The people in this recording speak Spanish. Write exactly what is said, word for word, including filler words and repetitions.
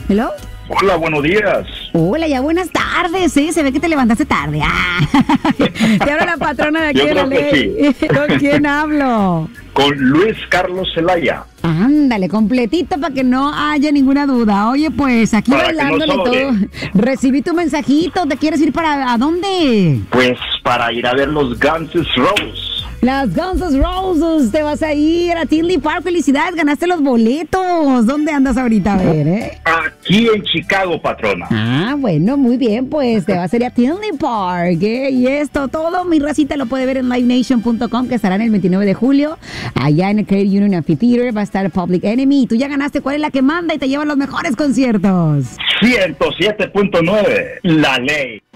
Hello. Hola, buenos días. Hola, ya buenas tardes, ¿eh? Se ve que te levantaste tarde. Ah. Te habla la patrona de aquí Yo de la creo que ley. sí. ¿Con quién hablo? Con Luis Carlos Zelaya. Ándale, completito para que no haya ninguna duda. Oye, pues aquí Para que no bailándole sobre. todo. Recibí tu mensajito. ¿Te quieres ir para a dónde? Pues para ir a ver los Guns N' Roses. Las Guns N' Roses. Te vas a ir a Tinley Park. Felicidades, ganaste los boletos. ¿Dónde andas ahorita? A ver, ¿eh? Aquí en Chicago, patrona. Ah, bueno, muy bien, pues te vas a ir a Tinley Park, ¿eh? Y esto, todo mi racita lo puede ver en live nation punto com, que estará en el veintinueve de julio, allá en el Credit Union Amphitheater, va a estar Public Enemy, y tú ya ganaste cuál es la que manda y te lleva a los mejores conciertos. ciento siete punto nueve, La Ley.